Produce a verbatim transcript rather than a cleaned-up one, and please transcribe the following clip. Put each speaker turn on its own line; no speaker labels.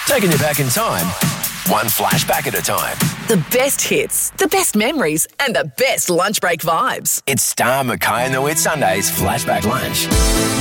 Taking you back in time, one flashback at a time.
The best hits, the best memories, and the best lunch break vibes.
It's Star, Mackay and the Whit Sundays Flashback Lunch.